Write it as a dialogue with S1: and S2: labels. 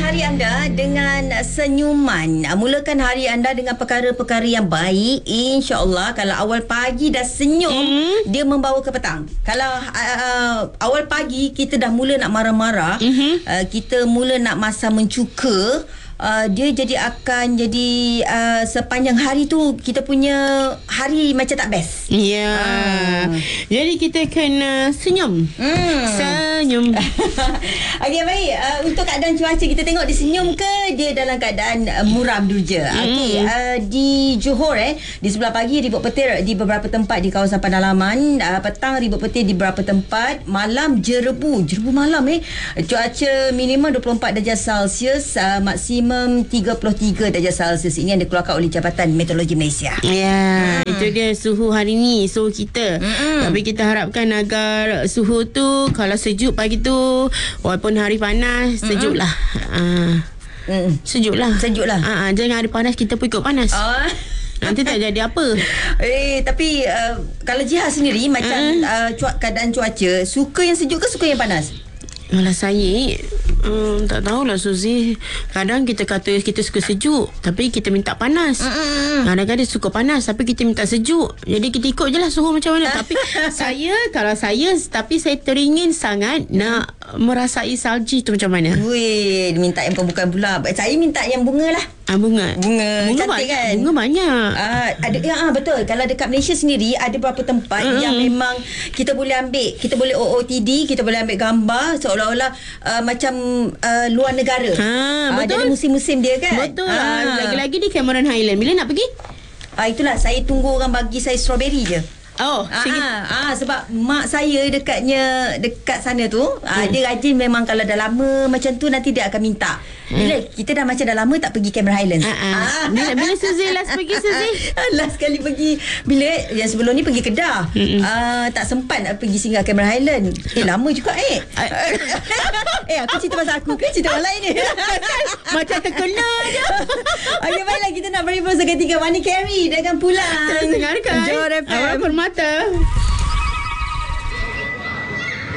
S1: hari anda dengan senyuman. Mulakan hari anda dengan perkara-perkara yang baik. InsyaAllah kalau awal pagi dah senyum, dia membawa ke petang. Kalau awal pagi kita dah mula nak marah-marah, kita mula nak masa mencuka, dia akan jadi sepanjang hari tu kita punya hari macam tak best.
S2: Ya. Jadi kita kena senyum. Senyum.
S1: Okey, baik. Untuk keadaan cuaca, kita tengok dia senyum ke dia dalam keadaan muram durja. Okey, di Johor di sebelah pagi ribut petir di beberapa tempat di kawasan Pandalaman, petang ribut petir di beberapa tempat, malam jerebu malam cuaca minimum 24 darjah Celsius, maksimum 33 darjah Celsius. Ini yang dikeluarkan oleh Jabatan Meteorologi Malaysia.
S2: Ya, itu dia suhu hari ni, suhu kita. Tapi kita harapkan agar suhu tu kalau sejuk pagi tu, walaupun hari panas, sejuklah. Sejuklah. Jangan hari panas kita pun ikut panas. Nanti tak jadi apa.
S1: Tapi kalau Jihad sendiri macam keadaan cuaca, suka yang sejuk ke suka yang panas?
S2: Kalau saya tak tahulah Suzy. Kadang kita kata kita suka sejuk, tapi kita minta panas. Kadang-kadang suka panas, tapi kita minta sejuk. Jadi kita ikut je lah suhu macam mana. Tapi kalau saya teringin sangat nak merasai salji tu macam mana.
S1: Weh, minta yang bukan pula. Saya minta yang bunga lah.
S2: Bunga
S1: cantik kan?
S2: Bunga banyak.
S1: Ada betul. Kalau dekat Malaysia sendiri ada beberapa tempat yang memang kita boleh ambil, kita boleh OOTD, kita boleh ambil gambar seolah-olah macam luar negara.
S2: Betul.
S1: Dia ada musim-musim dia kan?
S2: Betul. Lagi-lagi di Cameron Highland. Bila nak pergi?
S1: Itulah, saya tunggu orang bagi saya strawberry je. Sebab mak saya dekat sana tu, dia rajin memang kalau dah lama macam tu nanti dia akan minta. Bila kita dah macam dah lama tak pergi Cameron Highlands.
S2: Bila Suzy last pergi Suzy?
S1: Last kali pergi bila yang sebelum ni pergi Kedah. Tak sempat nak pergi singgah Cameron Highlands. Lama juga aku cerita pasal aku ke cerita orang lain ni?
S2: Macam terkena je.
S1: Okey, baiklah, kita nak beri seketika Money Carry dengan Pulang.
S2: Terus dengarkan
S1: Johor FM
S2: Awal Permata.